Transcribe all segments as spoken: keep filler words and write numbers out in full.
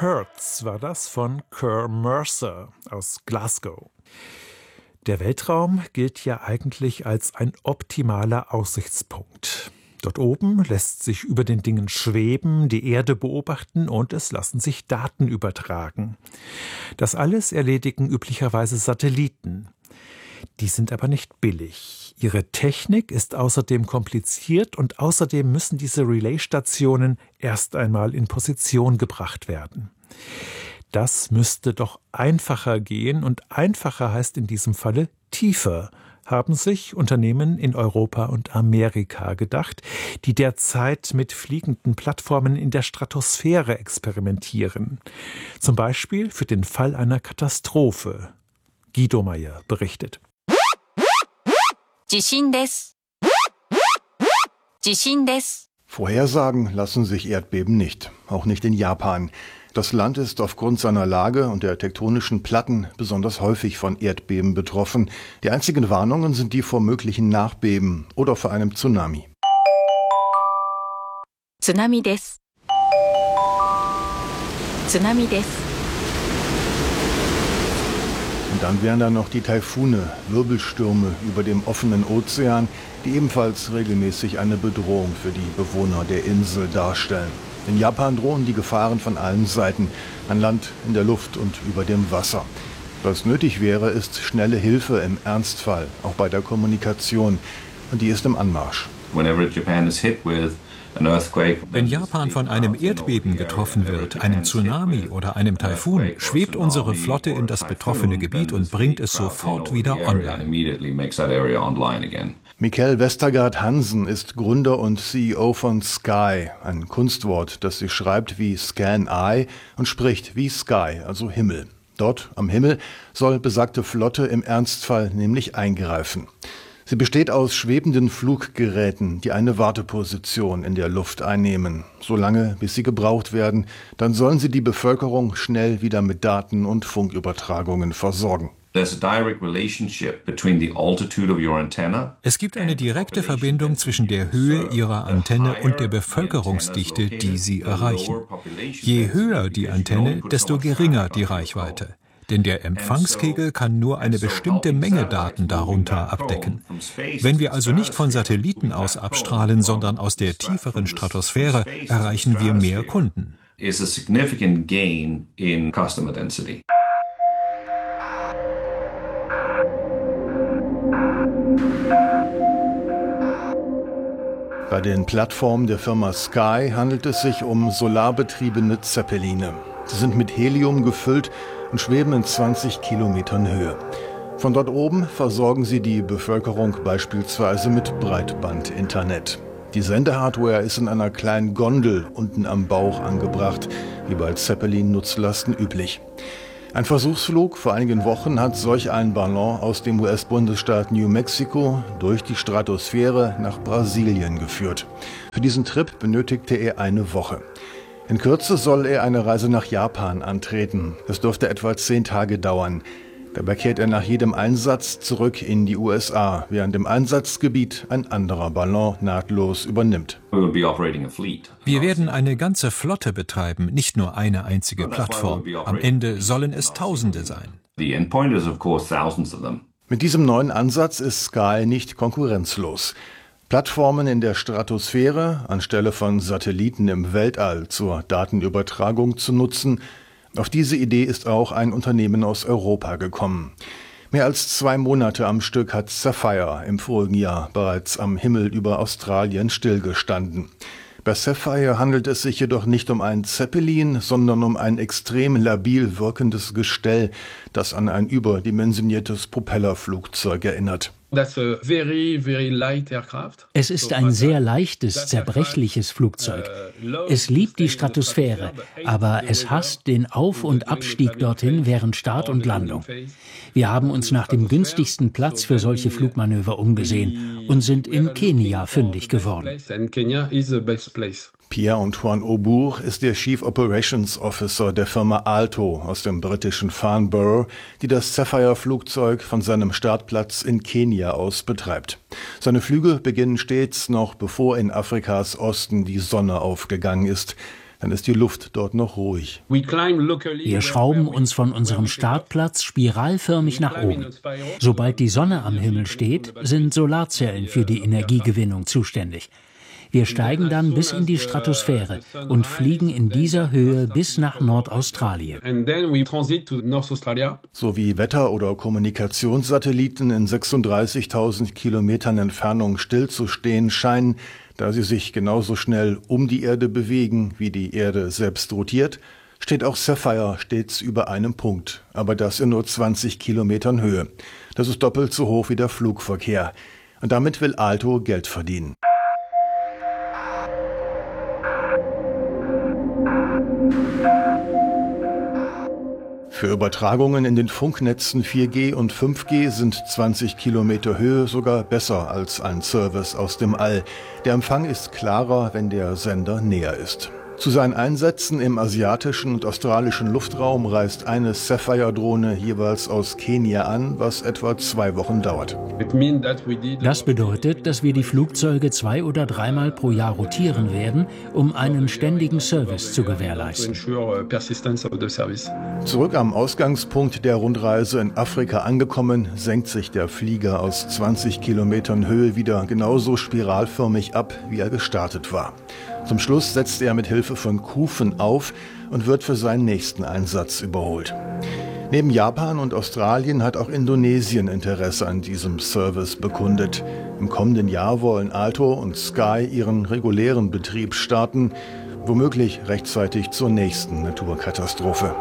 Hurts war das von Kerr Mercer aus Glasgow. Der Weltraum gilt ja eigentlich als ein optimaler Aussichtspunkt. Dort oben lässt sich über den Dingen schweben, die Erde beobachten und es lassen sich Daten übertragen. Das alles erledigen üblicherweise Satelliten. Die sind aber nicht billig. Ihre Technik ist außerdem kompliziert und außerdem müssen diese Relaisstationen erst einmal in Position gebracht werden. Das müsste doch einfacher gehen und einfacher heißt in diesem Falle tiefer, haben sich Unternehmen in Europa und Amerika gedacht, die derzeit mit fliegenden Plattformen in der Stratosphäre experimentieren. Zum Beispiel für den Fall einer Katastrophe. Guido Meyer berichtet. Vorhersagen lassen sich Erdbeben nicht, auch nicht in Japan. Das Land ist aufgrund seiner Lage und der tektonischen Platten besonders häufig von Erdbeben betroffen. Die einzigen Warnungen sind die vor möglichen Nachbeben oder vor einem Tsunami. Tsunami desu. Tsunami desu. Und dann wären da noch die Taifune, Wirbelstürme über dem offenen Ozean, die ebenfalls regelmäßig eine Bedrohung für die Bewohner der Insel darstellen. In Japan drohen die Gefahren von allen Seiten, an Land, in der Luft und über dem Wasser. Was nötig wäre, ist schnelle Hilfe im Ernstfall, auch bei der Kommunikation. Und die ist im Anmarsch. Wenn Japan von einem Erdbeben getroffen wird, einem Tsunami oder einem Taifun, schwebt unsere Flotte in das betroffene Gebiet und bringt es sofort wieder online. Mikkel Vestergaard Hansen ist Gründer und C E O von Sky, ein Kunstwort, das sich schreibt wie Scan Eye und spricht wie Sky, also Himmel. Dort, am Himmel, soll besagte Flotte im Ernstfall nämlich eingreifen. Sie besteht aus schwebenden Fluggeräten, die eine Warteposition in der Luft einnehmen. Solange, bis sie gebraucht werden, dann sollen sie die Bevölkerung schnell wieder mit Daten und Funkübertragungen versorgen. Es gibt eine direkte Verbindung zwischen der Höhe Ihrer Antenne und der Bevölkerungsdichte, die Sie erreichen. Je höher die Antenne, desto geringer die Reichweite. Denn der Empfangskegel kann nur eine bestimmte Menge Daten darunter abdecken. Wenn wir also nicht von Satelliten aus abstrahlen, sondern aus der tieferen Stratosphäre, erreichen wir mehr Kunden. Bei den Plattformen der Firma Sky handelt es sich um solarbetriebene Zeppeline. Sie sind mit Helium gefüllt und schweben in zwanzig Kilometern Höhe. Von dort oben versorgen sie die Bevölkerung beispielsweise mit Breitband-Internet. Die Sendehardware ist in einer kleinen Gondel unten am Bauch angebracht, wie bei Zeppelin-Nutzlasten üblich. Ein Versuchsflug vor einigen Wochen hat solch einen Ballon aus dem U S-Bundesstaat New Mexico durch die Stratosphäre nach Brasilien geführt. Für diesen Trip benötigte er eine Woche. In Kürze soll er eine Reise nach Japan antreten. Das dürfte etwa zehn Tage dauern. Dabei kehrt er nach jedem Einsatz zurück in die U S A, während im Einsatzgebiet ein anderer Ballon nahtlos übernimmt. Wir werden eine ganze Flotte betreiben, nicht nur eine einzige Plattform. Am Ende sollen es Tausende sein. Mit diesem neuen Ansatz ist Sky nicht konkurrenzlos. Plattformen in der Stratosphäre anstelle von Satelliten im Weltall zur Datenübertragung zu nutzen, auf diese Idee ist auch ein Unternehmen aus Europa gekommen. Mehr als zwei Monate am Stück hat Sapphire im vorigen Jahr bereits am Himmel über Australien stillgestanden. Bei Sapphire handelt es sich jedoch nicht um ein Zeppelin, sondern um ein extrem labil wirkendes Gestell, das an ein überdimensioniertes Propellerflugzeug erinnert. Es ist ein sehr leichtes, zerbrechliches Flugzeug. Es liebt die Stratosphäre, aber es hasst den Auf- und Abstieg dorthin während Start und Landung. Wir haben uns nach dem günstigsten Platz für solche Flugmanöver umgesehen und sind in Kenia fündig geworden. Pierre-Antoine Aubourg ist der Chief Operations Officer der Firma Alto aus dem britischen Farnborough, die das Sapphire-Flugzeug von seinem Startplatz in Kenia aus betreibt. Seine Flüge beginnen stets noch, bevor in Afrikas Osten die Sonne aufgegangen ist. Dann ist die Luft dort noch ruhig. Wir schrauben uns von unserem Startplatz spiralförmig nach oben. Sobald die Sonne am Himmel steht, sind Solarzellen für die Energiegewinnung zuständig. Wir steigen dann bis in die Stratosphäre und fliegen in dieser Höhe bis nach Nordaustralien. So wie Wetter- oder Kommunikationssatelliten in sechsunddreißigtausend Kilometern Entfernung stillzustehen scheinen, da sie sich genauso schnell um die Erde bewegen, wie die Erde selbst rotiert, steht auch Sapphire stets über einem Punkt, aber das in nur zwanzig Kilometern Höhe. Das ist doppelt so hoch wie der Flugverkehr. Und damit will Aalto Geld verdienen. Für Übertragungen in den Funknetzen vier G und fünf G sind zwanzig Kilometer Höhe sogar besser als ein Service aus dem All. Der Empfang ist klarer, wenn der Sender näher ist. Zu seinen Einsätzen im asiatischen und australischen Luftraum reist eine Sapphire-Drohne jeweils aus Kenia an, was etwa zwei Wochen dauert. Das bedeutet, dass wir die Flugzeuge zwei- oder dreimal pro Jahr rotieren werden, um einen ständigen Service zu gewährleisten. Zurück am Ausgangspunkt der Rundreise in Afrika angekommen, senkt sich der Flieger aus zwanzig Kilometern Höhe wieder genauso spiralförmig ab, wie er gestartet war. Zum Schluss setzt er mit Hilfe von Kufen auf und wird für seinen nächsten Einsatz überholt. Neben Japan und Australien hat auch Indonesien Interesse an diesem Service bekundet. Im kommenden Jahr wollen Aalto und Sky ihren regulären Betrieb starten, womöglich rechtzeitig zur nächsten Naturkatastrophe.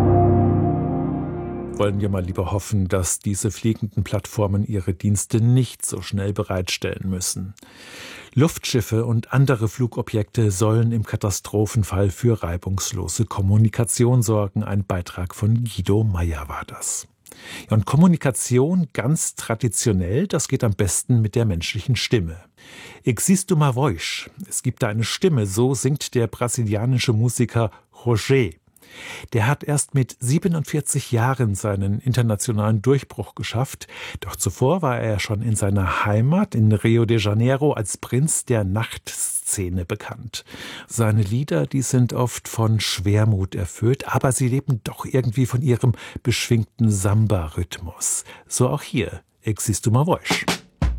Wollen wir mal lieber hoffen, dass diese fliegenden Plattformen ihre Dienste nicht so schnell bereitstellen müssen. Luftschiffe und andere Flugobjekte sollen im Katastrophenfall für reibungslose Kommunikation sorgen. Ein Beitrag von Guido Meyer war das. Ja, und Kommunikation ganz traditionell, das geht am besten mit der menschlichen Stimme. Existe uma voz. Es gibt da eine Stimme, so singt der brasilianische Musiker Roger. Der hat erst mit siebenundvierzig Jahren seinen internationalen Durchbruch geschafft. Doch zuvor war er schon in seiner Heimat in Rio de Janeiro als Prinz der Nachtszene bekannt. Seine Lieder, die sind oft von Schwermut erfüllt, aber sie leben doch irgendwie von ihrem beschwingten Samba-Rhythmus. So auch hier, Existe uma voz.